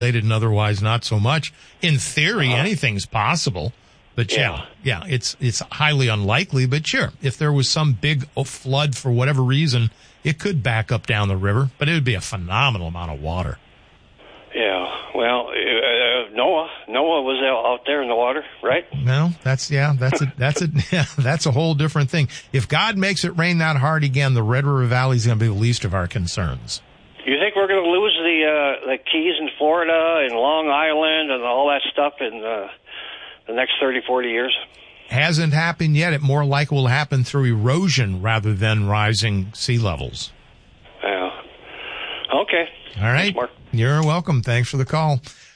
and otherwise not so much. In theory, anything's possible. But yeah, it's highly unlikely. But sure, if there was some big flood for whatever reason, it could back up down the river, but it would be a phenomenal amount of water. Yeah, well, Noah was out there in the water, right? No, that's a whole different thing. If God makes it rain that hard again, the Red River Valley is going to be the least of our concerns. You think we're going to lose the Keys in Florida and Long Island and all that stuff in the next 30, 40 years? Hasn't happened yet. It more likely will happen through erosion rather than rising sea levels. Yeah. Okay. All right. Thanks, Mark. You're welcome. Thanks for the call.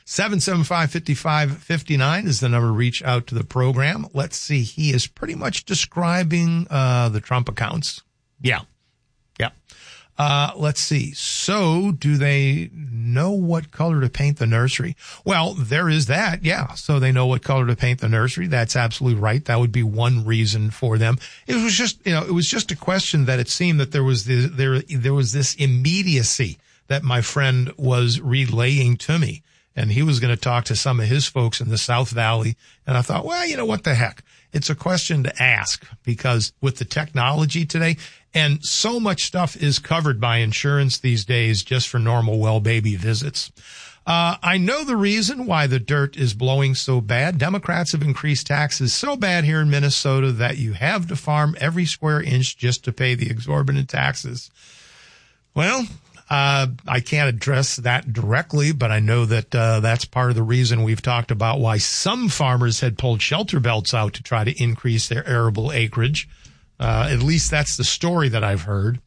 775-5559 is the number to reach out to the program. Let's see. He is pretty much describing the Trump accounts. Yeah. Let's see. So do they know what color to paint the nursery? Well, there is that. Yeah. So they know what color to paint the nursery. That's absolutely right. That would be one reason for them. It was just a question that it seemed that there was this immediacy that my friend was relaying to me. And he was going to talk to some of his folks in the South Valley. And I thought, well, you know what the heck? It's a question to ask, because with the technology today, and so much stuff is covered by insurance these days just for normal well baby visits. I know the reason why the dirt is blowing so bad. Democrats have increased taxes so bad here in Minnesota that you have to farm every square inch just to pay the exorbitant taxes. Well, I can't address that directly, but I know that that's part of the reason we've talked about why some farmers had pulled shelter belts out to try to increase their arable acreage. At least that's the story that I've heard.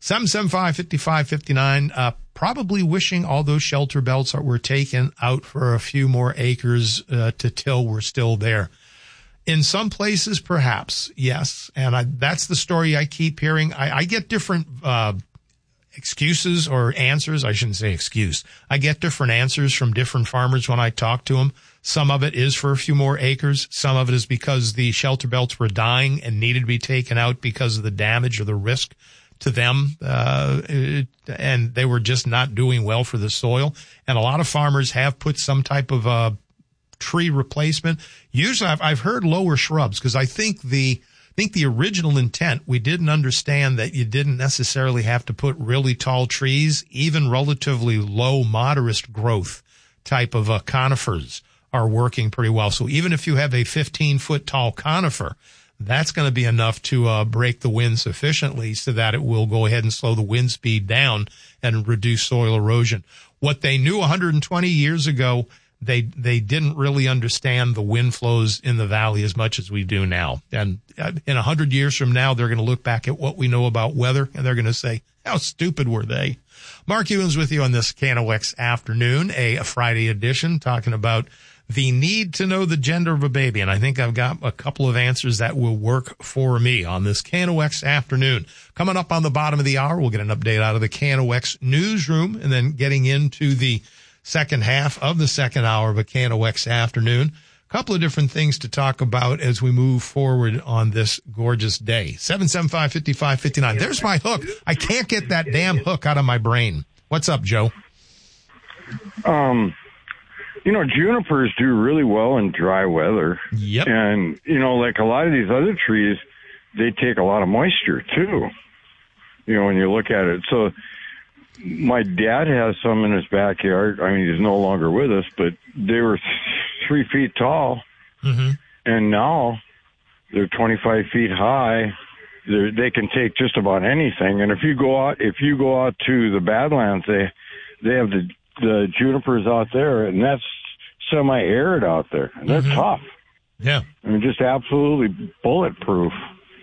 775-5559, probably wishing all those shelter belts that were taken out for a few more acres to till were still there. In some places, perhaps, yes. And that's the story I keep hearing. I get different excuses or answers. I shouldn't say excuse. I get different answers from different farmers when I talk to them. Some of it is for a few more acres. Some of it is because the shelter belts were dying and needed to be taken out because of the damage or the risk to them. And they were just not doing well for the soil. And a lot of farmers have put some type of tree replacement. Usually I've heard lower shrubs, because I think the original intent, we didn't understand that you didn't necessarily have to put really tall trees. Even relatively low, moderate growth type of conifers are working pretty well. So even if you have a 15-foot tall conifer, that's going to be enough to break the wind sufficiently so that it will go ahead and slow the wind speed down and reduce soil erosion. What they knew 120 years ago, they didn't really understand the wind flows in the valley as much as we do now. And in 100 years from now, they're going to look back at what we know about weather, and they're going to say, how stupid were they? Mark Ewens with you on this KNOX afternoon, a Friday edition, talking about the need to know the gender of a baby. And I think I've got a couple of answers that will work for me on this KNOX afternoon. Coming up on the bottom of the hour, we'll get an update out of the KNOX newsroom, and then getting into the second half of the second hour of a KNOX afternoon. A couple of different things to talk about as we move forward on this gorgeous day. 775-5559. There's my hook. I can't get that damn hook out of my brain. What's up, Joe? Junipers do really well in dry weather. Yep. And, like a lot of these other trees, they take a lot of moisture too, when you look at it. So my dad has some in his backyard. I mean, he's no longer with us, but they were 3 feet tall. Mm-hmm. And now they're 25 feet high. They can take just about anything. And if you go out to the Badlands, they have the junipers out there, and that's semi-arid out there. And they're tough. Yeah. I mean, just absolutely bulletproof.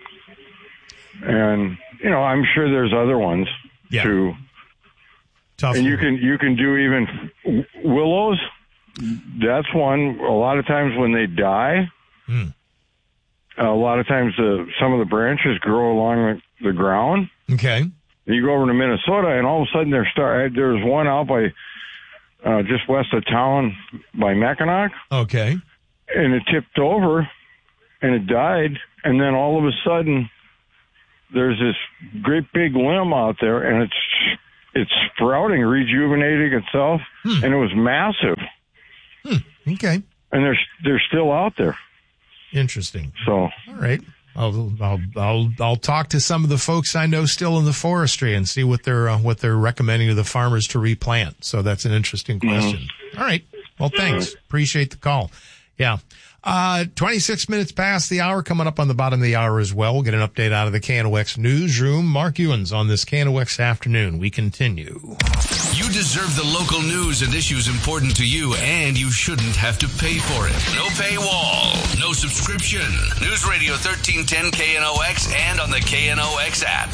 And, I'm sure there's other ones too. Tough. And you can do even willows. That's one. A lot of times when they die, a lot of times some of the branches grow along the ground. Okay. You go over to Minnesota, and all of a sudden there's one out by just west of town by Mackinac. Okay. And it tipped over, and it died, and then all of a sudden there's this great big limb out there, and it's sprouting, rejuvenating itself, and it was massive. Okay. And they're still out there. Interesting. So, all right. I'll talk to some of the folks I know still in the forestry and see what they're recommending to the farmers to replant. So that's an interesting question. All right. Well, thanks. Appreciate the call. Yeah. 26 minutes past the hour, coming up on the bottom of the hour as well. We'll get an update out of the KNOX newsroom. Mark Ewens on this KNOX afternoon. We continue. You deserve the local news and issues important to you, and you shouldn't have to pay for it. No paywall, no subscription. News Radio 1310 KNOX and on the KNOX app.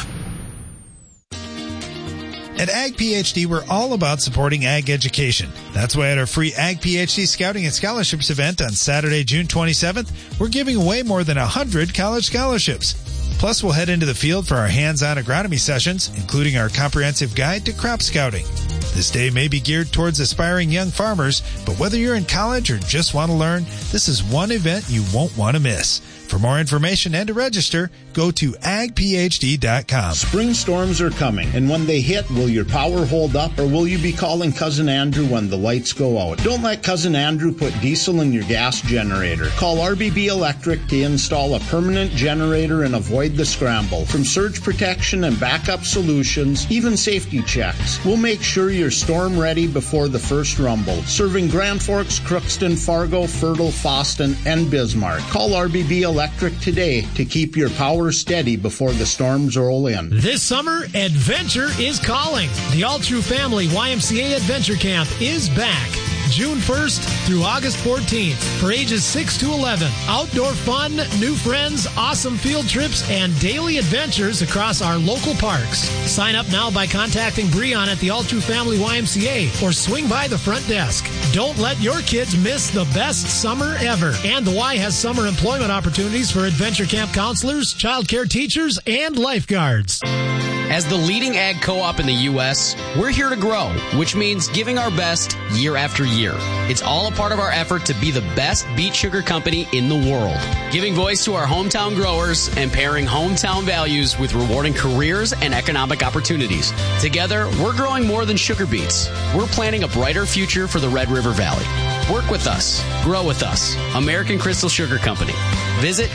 At Ag PhD, we're all about supporting ag education. That's why at our free Ag PhD Scouting and Scholarships event on Saturday, June 27th, we're giving away more than 100 college scholarships. Plus, we'll head into the field for our hands-on agronomy sessions, including our comprehensive guide to crop scouting. This day may be geared towards aspiring young farmers, but whether you're in college or just want to learn, this is one event you won't want to miss. For more information and to register, go to agphd.com. Spring storms are coming, and when they hit, will your power hold up, or will you be calling Cousin Andrew when the lights go out? Don't let Cousin Andrew put diesel in your gas generator. Call RBB Electric to install a permanent generator and avoid the scramble. From surge protection and backup solutions, even safety checks, we'll make sure you're storm ready before the first rumble. Serving Grand Forks, Crookston, Fargo, Fertile, Foston, and Bismarck. Call RBB Electric today to keep your power steady before the storms roll in. This summer, adventure is calling. The All True Family YMCA Adventure Camp is back. June 1st through August 14th for ages 6 to 11. Outdoor fun, new friends, awesome field trips, and daily adventures across our local parks. Sign up now by contacting Breon at the All True Family YMCA or swing by the front desk. Don't let your kids miss the best summer ever. And the Y has summer employment opportunities for adventure camp counselors, child care teachers, and lifeguards. As the leading ag co-op in the U.S., we're here to grow, which means giving our best year after year. It's all a part of our effort to be the best beet sugar company in the world, giving voice to our hometown growers and pairing hometown values with rewarding careers and economic opportunities. Together, we're growing more than sugar beets. We're planning a brighter future for the Red River Valley. Work with us. Grow with us. American Crystal Sugar Company. Visit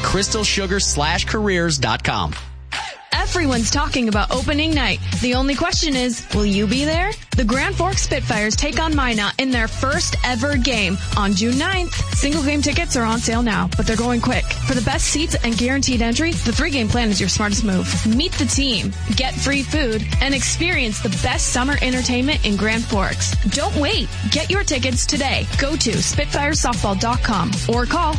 crystalsugar/careers.com. Everyone's talking about opening night. The only question is, will you be there? The Grand Forks Spitfires take on Minot in their first ever game on June 9th. Single game tickets are on sale now, but they're going quick. For the best seats and guaranteed entry, the 3-game plan is your smartest move. Meet the team, get free food, and experience the best summer entertainment in Grand Forks. Don't wait. Get your tickets today. Go to SpitfireSoftball.com or call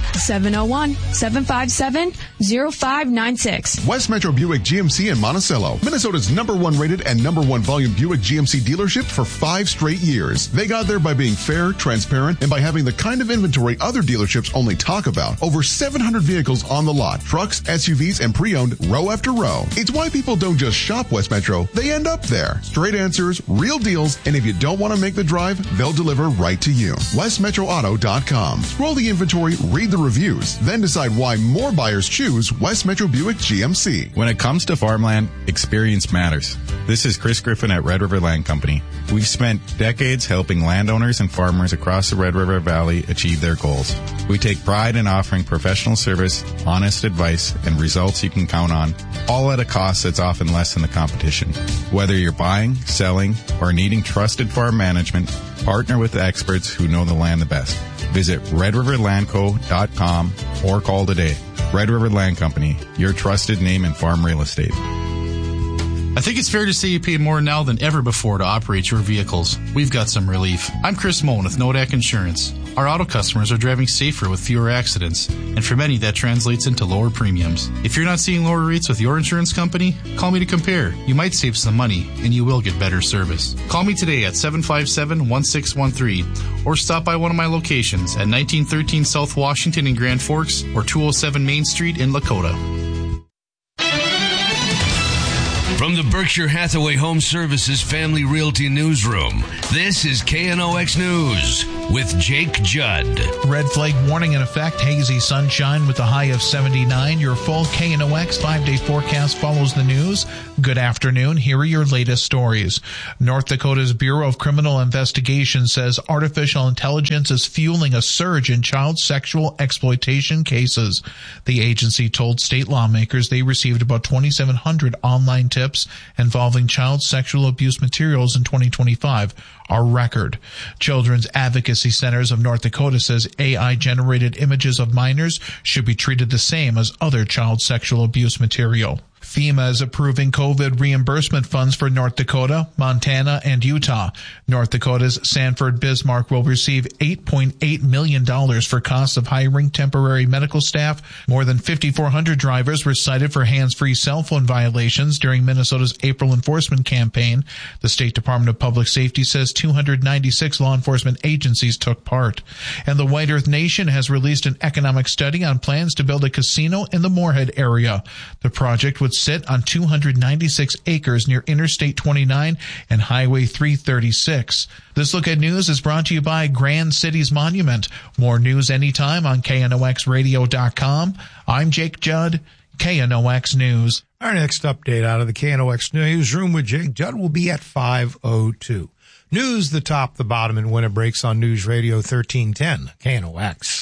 701-757-0596. West Metro Buick GMC in Monticello, Minnesota's #1 rated and #1 volume Buick GMC dealership for 5 straight years. They got there by being fair, transparent, and by having the kind of inventory other dealerships only talk about. Over 700 vehicles on the lot, trucks, SUVs, and pre-owned row after row. It's why people don't just shop West Metro, they end up there. Straight answers, real deals, and if you don't want to make the drive, they'll deliver right to you. WestMetroAuto.com. Scroll the inventory, read the reviews, then decide why more buyers choose West Metro Buick GMC. When it comes to farmland, experience matters. This is Chris Griffin at Red River Land Company. We've spent decades helping landowners and farmers across the Red River Valley achieve their goals. We take pride in offering professional service, honest advice, and results you can count on, all at a cost that's often less than the competition. Whether you're buying, selling, or needing trusted farm management, partner with the experts who know the land the best. Visit redriverlandco.com or call today. Red River Land Company, your trusted name in farm real estate. I think it's fair to say you pay more now than ever before to operate your vehicles. We've got some relief. I'm Chris Moen with Nodak Insurance. Our auto customers are driving safer with fewer accidents, and for many that translates into lower premiums. If you're not seeing lower rates with your insurance company, call me to compare. You might save some money, and you will get better service. Call me today at 757-1613, or stop by one of my locations at 1913 South Washington in Grand Forks or 207 Main Street in Lakota. From the Berkshire Hathaway Home Services Family Realty Newsroom, this is KNOX News with Jake Judd. Red flag warning in effect, hazy sunshine with a high of 79. Your full KNOX 5-day forecast follows the news. Good afternoon. Here are your latest stories. North Dakota's Bureau of Criminal Investigation says artificial intelligence is fueling a surge in child sexual exploitation cases. The agency told state lawmakers they received about 2,700 online tips involving child sexual abuse materials in 2025, a record. Children's Advocacy Centers of North Dakota says AI-generated images of minors should be treated the same as other child sexual abuse material. FEMA is approving COVID reimbursement funds for North Dakota, Montana, and Utah. North Dakota's Sanford Bismarck will receive $8.8 million for costs of hiring temporary medical staff. More than 5,400 drivers were cited for hands-free cell phone violations during Minnesota's April enforcement campaign. The State Department of Public Safety says 296 law enforcement agencies took part. And the White Earth Nation has released an economic study on plans to build a casino in the Moorhead area. The project would sit on 296 acres near Interstate 29 and Highway 336. This Look at News is brought to you by Grand Cities Monument. More news anytime on KNOXradio.com. I'm Jake Judd, KNOX News. Our next update out of the KNOX Newsroom with Jake Judd will be at 5:02. News, the top, the bottom, and when it breaks on News Radio 1310, KNOX.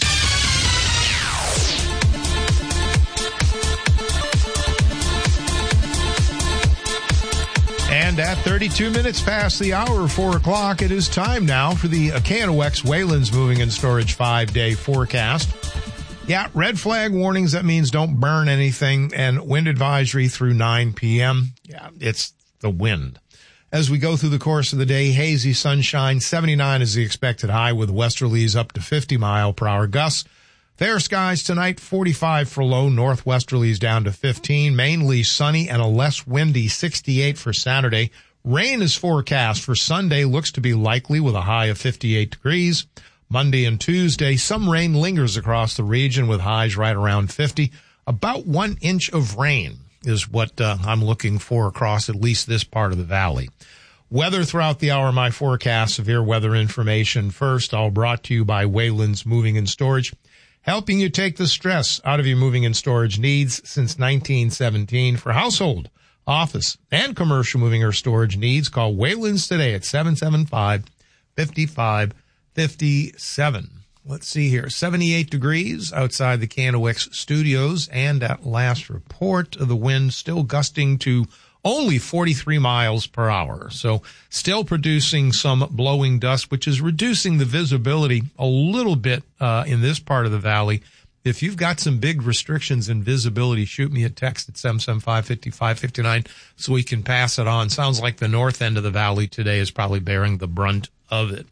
And at 32 minutes past the hour, 4 o'clock, it is time now for the KNOX Wayland's Moving and Storage 5-day forecast. Yeah, red flag warnings, that means don't burn anything, and wind advisory through 9 p.m. Yeah, it's the wind. As we go through the course of the day, hazy sunshine, 79 is the expected high with westerlies up to 50-mile-per-hour gusts. Fair skies tonight, 45 for low, northwesterlies down to 15, mainly sunny and a less windy 68 for Saturday. Rain is forecast for Sunday, looks to be likely with a high of 58 degrees. Monday and Tuesday, some rain lingers across the region with highs right around 50. About 1 inch of rain is what I'm looking for across at least this part of the valley. Weather throughout the hour, my forecast, severe weather information first, all brought to you by Wayland's Moving and Storage, helping you take the stress out of your moving and storage needs since 1917. For household, office, and commercial moving or storage needs, call Wayland's today at 775-5557. Let's see here, 78 degrees outside the KNOX studios, and at last report, the wind still gusting to only 43 miles per hour. So still producing some blowing dust, which is reducing the visibility a little bit in this part of the valley. If you've got some big restrictions in visibility, shoot me a text at 775-5559 so we can pass it on. Sounds like the north end of the valley today is probably bearing the brunt of it.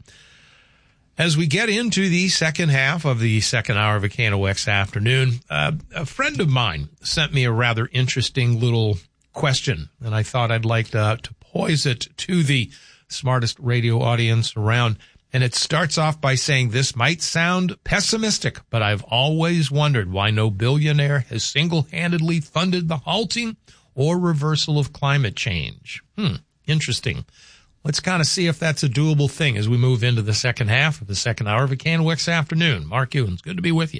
As we get into the second half of the second hour of a KNOX afternoon, a friend of mine sent me a rather interesting little question, and I thought I'd like to pose it to the smartest radio audience around. And it starts off by saying, this might sound pessimistic, but I've always wondered why no billionaire has single-handedly funded the halting or reversal of climate change. Interesting. Let's kind of see if that's a doable thing as we move into the second half of the second hour of a KNOX afternoon. Mark Ewens, good to be with you.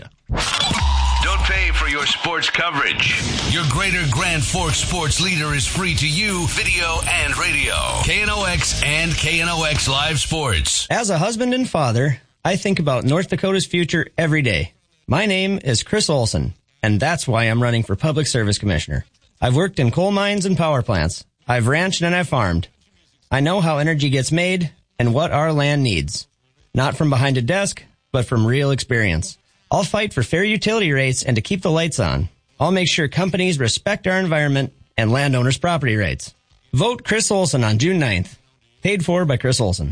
Don't pay for your sports coverage. Your Greater Grand Forks sports leader is free to you, video and radio. KNOX and KNOX Live Sports. As a husband and father, I think about North Dakota's future every day. My name is Chris Olson, and that's why I'm running for Public Service Commissioner. I've worked in coal mines and power plants. I've ranched and I've farmed. I know how energy gets made and what our land needs. Not from behind a desk, but from real experience. I'll fight for fair utility rates and to keep the lights on. I'll make sure companies respect our environment and landowners' property rights. Vote Chris Olson on June 9th. Paid for by Chris Olson.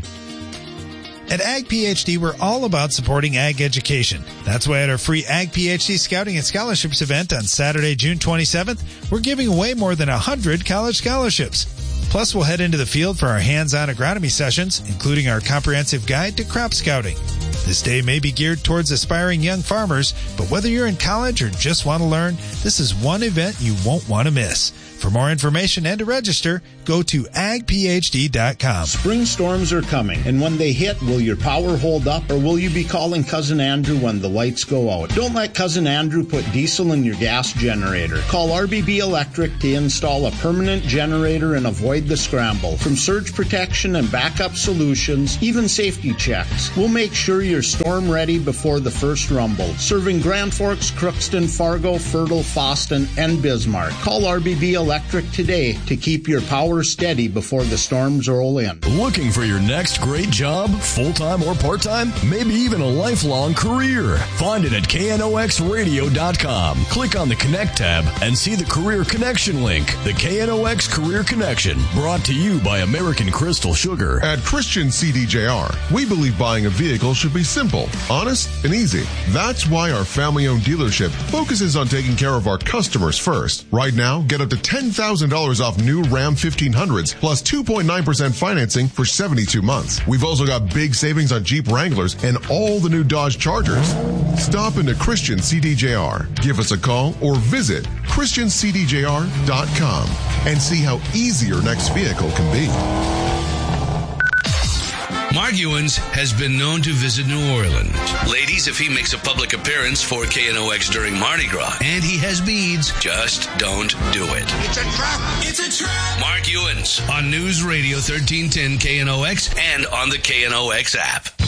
At Ag PhD, we're all about supporting ag education. That's why at our free Ag PhD Scouting and Scholarships event on Saturday, June 27th, we're giving away more than 100 college scholarships. Plus, we'll head into the field for our hands-on agronomy sessions, including our comprehensive guide to crop scouting. This day may be geared towards aspiring young farmers, but whether you're in college or just want to learn, this is one event you won't want to miss. For more information and to register, go to agphd.com. Spring storms are coming, and when they hit, will your power hold up, or will you be calling Cousin Andrew when the lights go out? Don't let Cousin Andrew put diesel in your gas generator. Call RBB Electric to install a permanent generator and avoid the scramble. From surge protection and backup solutions, even safety checks, we'll make sure you're storm ready before the first rumble. Serving Grand Forks, Crookston, Fargo, Fertile, Foston, and Bismarck. Call RBB Electric today to keep your power steady before the storms roll in. Looking for your next great job, full-time or part-time? Maybe even a lifelong career? Find it at KNOXradio.com. Click on the Connect tab and see the Career Connection link. The KNOX Career Connection, brought to you by American Crystal Sugar. At Christian CDJR, we believe buying a vehicle should be simple, honest, and easy. That's why our family-owned dealership focuses on taking care of our customers first. Right now, get up to $10,000 off new Ram 1500s plus 2.9% financing for 72 months. We've also got big savings on Jeep Wranglers and all the new Dodge Chargers. Stop into Christian CDJR. Give us a call or visit ChristianCDJR.com and see how easy your next vehicle can be. Mark Ewens has been known to visit New Orleans. Ladies, if he makes a public appearance for KNOX during Mardi Gras and he has beads, just don't do it. It's a trap! It's a trap! Mark Ewens on News Radio 1310 KNOX and on the KNOX app.